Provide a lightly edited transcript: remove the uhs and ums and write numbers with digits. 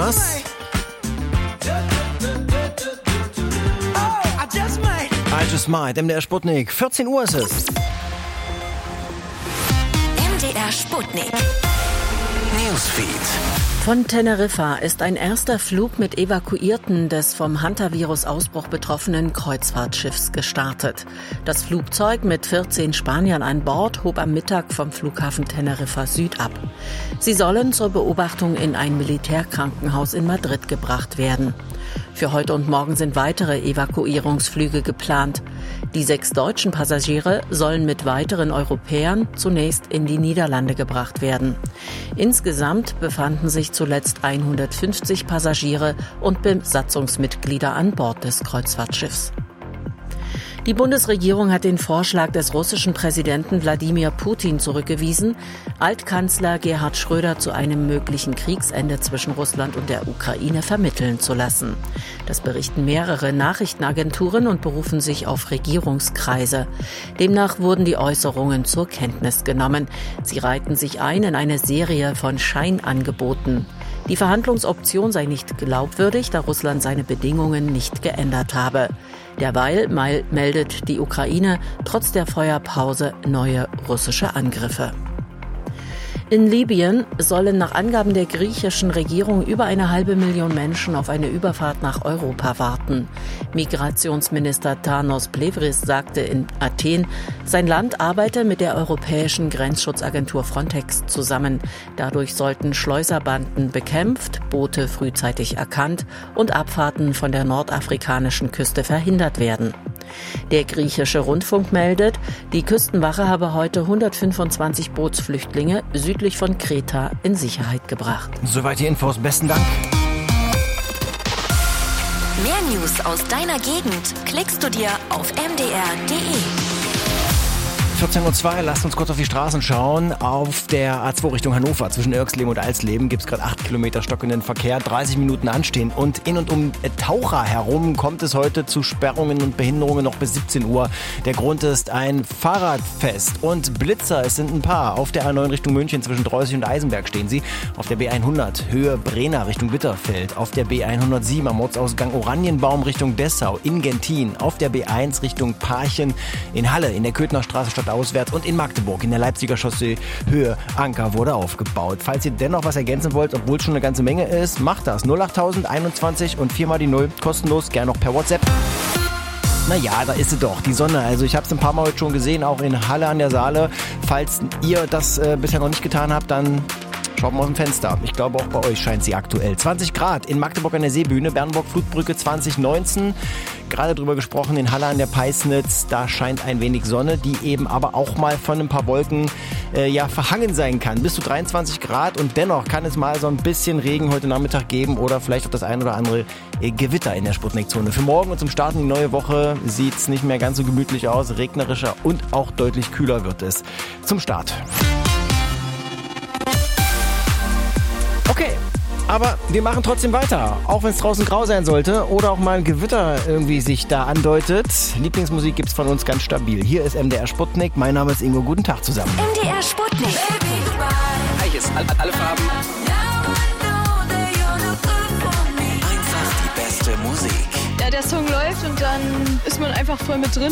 war's. I Just Might, MDR Sputnik. 14 Uhr ist es. MDR Sputnik. Newsfeed. Von Teneriffa ist ein erster Flug mit Evakuierten des vom Hantavirus-Ausbruch betroffenen Kreuzfahrtschiffs gestartet. Das Flugzeug mit 14 Spaniern an Bord hob am Mittag vom Flughafen Teneriffa Süd ab. Sie sollen zur Beobachtung in ein Militärkrankenhaus in Madrid gebracht werden. Für heute und morgen sind weitere Evakuierungsflüge geplant. Die 6 deutschen Passagiere sollen mit weiteren Europäern zunächst in die Niederlande gebracht werden. Insgesamt befanden sich zuletzt 150 Passagiere und Besatzungsmitglieder an Bord des Kreuzfahrtschiffs. Die Bundesregierung hat den Vorschlag des russischen Präsidenten Wladimir Putin zurückgewiesen, Altkanzler Gerhard Schröder zu einem möglichen Kriegsende zwischen Russland und der Ukraine vermitteln zu lassen. Das berichten mehrere Nachrichtenagenturen und berufen sich auf Regierungskreise. Demnach wurden die Äußerungen zur Kenntnis genommen. Sie reihten sich ein in eine Serie von Scheinangeboten. Die Verhandlungsoption sei nicht glaubwürdig, da Russland seine Bedingungen nicht geändert habe. Derweil meldet die Ukraine trotz der Feuerpause neue russische Angriffe. In Libyen sollen nach Angaben der griechischen Regierung über 500.000 Menschen auf eine Überfahrt nach Europa warten. Migrationsminister Tanos Plevris sagte in Athen, sein Land arbeite mit der europäischen Grenzschutzagentur Frontex zusammen. Dadurch sollten Schleuserbanden bekämpft, Boote frühzeitig erkannt und Abfahrten von der nordafrikanischen Küste verhindert werden. Der griechische Rundfunk meldet, die Küstenwache habe heute 125 Bootsflüchtlinge südlich von Kreta in Sicherheit gebracht. Soweit die Infos. Besten Dank. Mehr News aus deiner Gegend klickst du dir auf mdr.de. 14.02 Uhr, lasst uns kurz auf die Straßen schauen. Auf der A2 Richtung Hannover zwischen Irxleben und Alsleben gibt es gerade 8 Kilometer stockenden Verkehr, 30 Minuten anstehen. Und in und um Taucher herum kommt es heute zu Sperrungen und Behinderungen noch bis 17 Uhr. Der Grund ist ein Fahrradfest und Blitzer. Es sind ein paar. Auf der A9 Richtung München zwischen Dreußig und Eisenberg stehen sie. Auf der B100 Höhe Brena Richtung Bitterfeld. Auf der B107 am Ortsausgang Oranienbaum Richtung Dessau in Gentin. Auf der B1 Richtung Parchen in Halle in der Köthner Straße auswärts und in Magdeburg in der Leipziger Chaussee Höhe Anker wurde aufgebaut. Falls ihr dennoch was ergänzen wollt, obwohl es schon eine ganze Menge ist, macht das. 08000 21 und 4 mal die 0, kostenlos, gerne noch per WhatsApp. Naja, da ist sie doch, die Sonne. Also ich habe es ein paar Mal heute schon gesehen, auch in Halle an der Saale. Falls ihr das bisher noch nicht getan habt, dann schaut mal aus dem Fenster. Ich glaube, auch bei euch scheint sie aktuell. 20 Grad in Magdeburg an der Seebühne, Bernburg Flutbrücke 2019. Gerade drüber gesprochen, in Halle an der Peisnitz, da scheint ein wenig Sonne, die eben aber auch mal von ein paar Wolken verhangen sein kann. Bis zu 23 Grad und dennoch kann es mal so ein bisschen Regen heute Nachmittag geben oder vielleicht auch das ein oder andere Gewitter in der Sputnik-Zone. Für morgen und zum Start in die neue Woche sieht es nicht mehr ganz so gemütlich aus, regnerischer und auch deutlich kühler wird es zum Start. Okay, aber wir machen trotzdem weiter, auch wenn es draußen grau sein sollte oder auch mal ein Gewitter irgendwie sich da andeutet. Lieblingsmusik gibt's von uns ganz stabil. Hier ist MDR Sputnik, mein Name ist Ingo, guten Tag zusammen. MDR Sputnik. Hi, hier ist alle Farben. Einfach die beste Musik. Ja, der Song läuft und dann ist man einfach voll mit drin.